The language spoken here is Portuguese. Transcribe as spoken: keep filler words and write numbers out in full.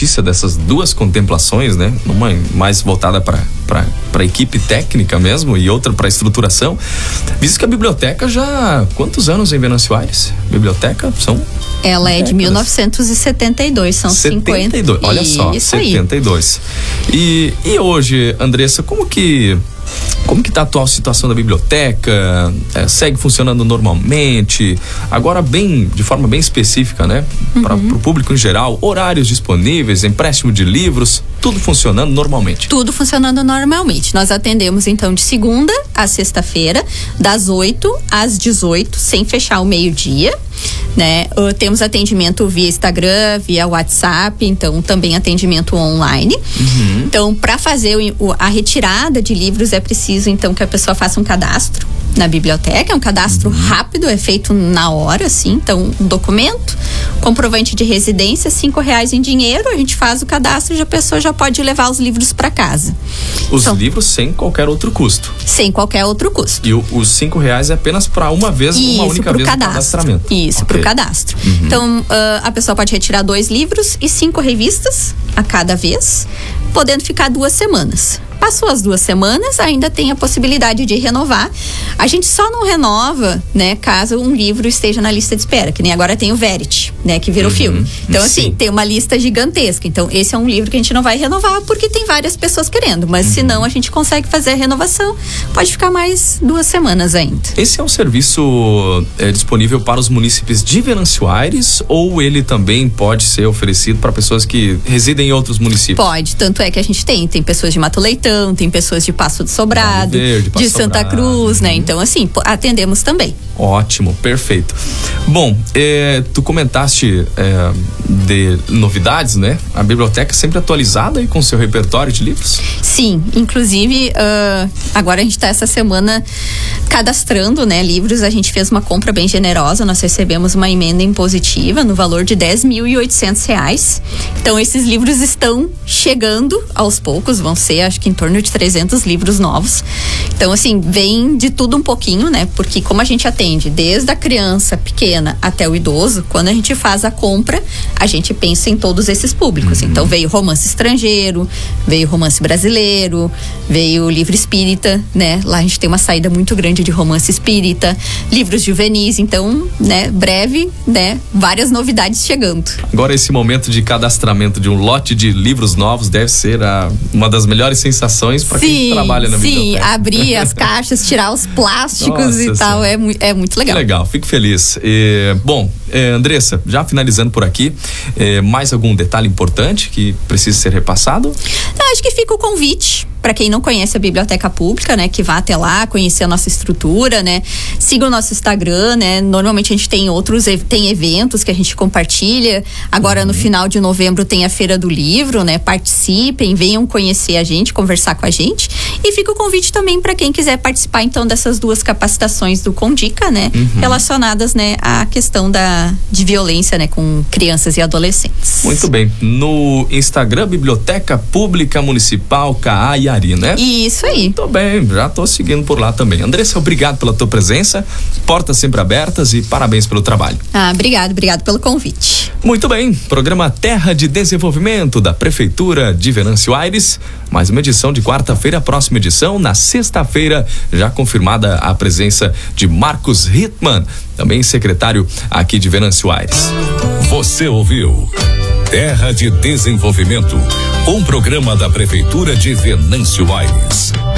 notícia dessas duas contemplações, né? Uma mais voltada para para para a equipe técnica mesmo e outra para estruturação. Visto que a biblioteca já quantos anos em Venâncio Aires? Biblioteca são Ela é de mil novecentos e setenta e dois, são setenta e dois, cinquenta. olha só, Isso setenta e dois. E, e hoje, Andressa, como que Como que tá a atual situação da biblioteca? É, segue funcionando normalmente? Agora bem, de forma bem específica, né? Para o público em geral, horários disponíveis, empréstimo de livros, tudo funcionando normalmente? Tudo funcionando normalmente. Nós atendemos então de segunda a sexta-feira, das oito às dezoito, sem fechar o meio-dia, né? Uh, temos atendimento via Instagram, via WhatsApp, então também atendimento online. Uhum. Então, para fazer o, a retirada de livros é preciso então que a pessoa faça um cadastro na biblioteca, é um cadastro uhum. rápido, é feito na hora, assim, então um documento, comprovante de residência, cinco reais em dinheiro, a gente faz o cadastro e a pessoa já pode levar os livros para casa. Os então, livros sem qualquer outro custo? Sem qualquer outro custo. E o, os cinco reais é apenas para uma vez, Isso, uma única vez cadastro. no cadastramento? Isso, okay. para o cadastro. Uhum. Então, uh, a pessoa pode retirar dois livros e cinco revistas a cada vez, podendo ficar duas semanas. Passou as duas semanas, ainda tem a possibilidade de renovar. A gente só não renova, né, caso um livro esteja na lista de espera, que nem agora tem o Verity, né, que virou uhum, filme. Então, sim. assim, tem uma lista gigantesca. Então, esse é um livro que a gente não vai renovar porque tem várias pessoas querendo. Mas, uhum. se não, a gente consegue fazer a renovação. Pode ficar mais duas semanas ainda. Esse é um serviço é, disponível para os munícipes de Venâncio Aires ou ele também pode ser oferecido para pessoas que residem em outros municípios? Pode, tanto é que a gente tem. Tem pessoas de Mato Leitão, tem pessoas de Passo do Sobrado, Verde, de Santa Sobrado. Cruz, né? Então, assim, atendemos também. Ótimo, perfeito. Bom, é, tu comentaste é, de novidades, né? A biblioteca sempre atualizada e com seu repertório de livros? Sim, inclusive uh, agora a gente está essa semana cadastrando, né, livros. A gente fez uma compra bem generosa, nós recebemos uma emenda impositiva no valor de dez mil e oitocentos reais. Então esses livros estão chegando aos poucos, vão ser acho que em torno de trezentos livros novos. Então assim, vem de tudo um pouquinho, né? Porque como a gente atende desde a criança pequena até o idoso, quando a gente faz a compra, a gente pensa em todos esses públicos. Uhum. Então veio romance estrangeiro, veio romance brasileiro, veio livro espírita, né? Lá a gente tem uma saída muito grande de romance espírita, livros juvenis, então, né, breve, né, várias novidades chegando. Agora esse momento de cadastramento de um lote de livros novos deve ser a, uma das melhores sensações para quem trabalha na biblioteca. Sim, abrir as caixas, tirar os plásticos Nossa, e tal, é, é muito legal. Que legal, fico feliz. E, bom, é, Andressa, já finalizando por aqui, é, mais algum detalhe importante que precisa ser repassado? Não, acho que fica o convite para quem não conhece a biblioteca pública, né, que vá até lá, conhecer a nossa estrutura, né, siga o nosso Instagram, né, normalmente a gente tem outros, tem eventos que a gente compartilha, agora uhum. no final de novembro tem a Feira do Livro, né, participem, venham conhecer a gente, conversar com a gente, e fica o convite também para quem quiser participar então dessas duas capacitações do Condica, né, uhum. relacionadas, né, à questão da, de violência, né, com crianças e adolescentes. Muito bem, no Instagram, Biblioteca Pública Municipal Caaia, né? Isso aí. Tô bem, já tô seguindo por lá também. Andressa, obrigado pela tua presença, portas sempre abertas e parabéns pelo trabalho. Ah, obrigado, obrigado pelo convite. Muito bem, programa Terra de Desenvolvimento da Prefeitura de Venâncio Aires, mais uma edição de quarta-feira, próxima edição, na sexta-feira, já confirmada a presença de Marcos Hittmann, também secretário aqui de Venâncio Aires. Você ouviu Terra de Desenvolvimento, um programa da Prefeitura de Venâncio Aires.